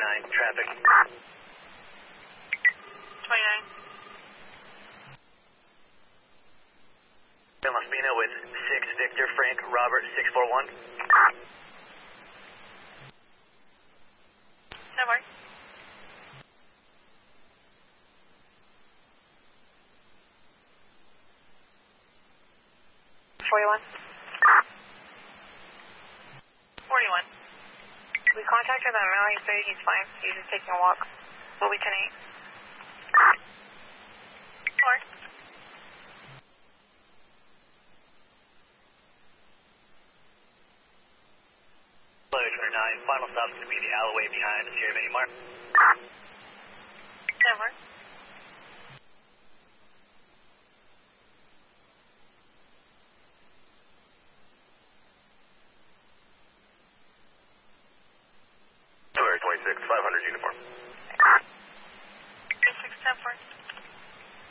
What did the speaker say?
traffic. 29. San Laspina with 6 Victor Frank Robert 641. No more. 41. 41. We contacted him now. He said he's fine. He's just taking a walk. Will be 10-8. 4. Flight 29. Final stop is going to be the alleyway behind the Sierra Mini Mart. No more. 26, 500 uniform.